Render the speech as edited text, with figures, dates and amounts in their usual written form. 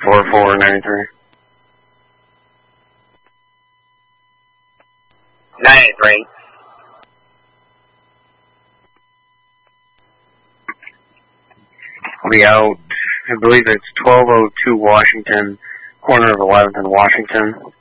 4493. 93. I'll be out, I believe it's 1202 Washington, corner of 11th and Washington.